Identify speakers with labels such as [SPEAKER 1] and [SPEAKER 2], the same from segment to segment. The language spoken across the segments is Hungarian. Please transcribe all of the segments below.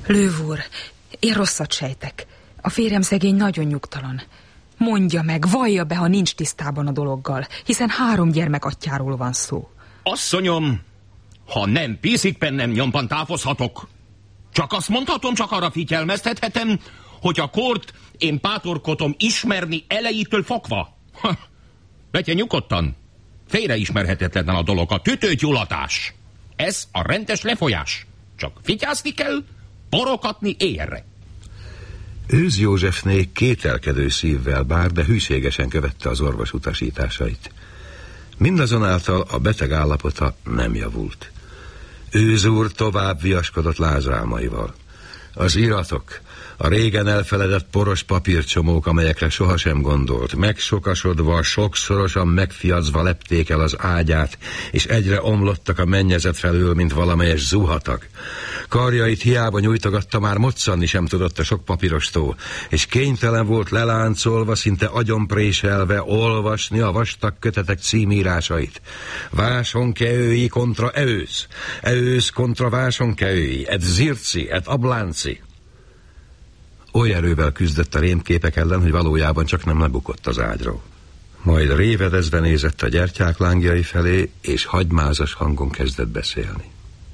[SPEAKER 1] Löw úr, én rosszat sejtek. A férjem szegény nagyon nyugtalan. Mondja meg, vallja be, ha nincs tisztában a dologgal, hiszen 3 gyermek atyjáról van szó.
[SPEAKER 2] Asszonyom, ha nem piszik-pennem nyomban távozhatok. Csak azt mondhatom, csak arra figyelmeztethetem, hogy a kort én pátorkodom ismerni elejétől fogva. Vegye nyugodtan. Félreismerhetetlen a dolog, a tütőgyulladás. Ez a rendes lefolyás. Csak vigyázni kell, borokatni éjjelre.
[SPEAKER 3] Őz Józsefné kételkedő szívvel bár, de hűségesen követte az orvos utasításait. Mindazonáltal a beteg állapota nem javult. Őz úr tovább viaskodott lázálmaival. Az iratok, a régen elfeledett poros papírcsomók, amelyekre sohasem gondolt, megsokasodva, sokszorosan megfiadzva lepték el az ágyát, és egyre omlottak a mennyezet felől, mint valamelyes zuhatag. Karjait hiába nyújtogatta, már moccanni sem tudott a sok papírostól, és kénytelen volt leláncolva, szinte agyonpréselve olvasni a vastag kötetek címírásait. Vásonkeői kontra Eősz, Eősz kontra Vásonkeői, et Zirci, et Ablánci. Oly erővel küzdött a rémképek ellen, hogy valójában csak nem lebukott az ágyról. Majd révedezve nézett a gyertyák lángjai felé, és hagymázas hangon kezdett beszélni.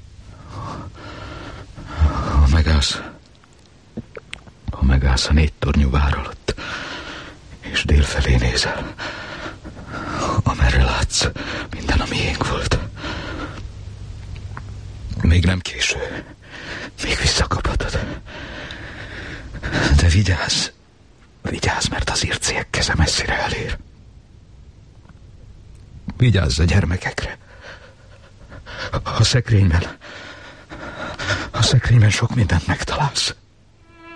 [SPEAKER 4] Ha megállsz a 4 tornyú vár alatt, és délfelé nézel, amerre látsz, minden a miénk volt. Még nem késő, még visszakaphatod. De vigyázz, mert az irciek keze messzire elér. Vigyázz a gyermekekre. A szekrényben sok mindent megtalálsz.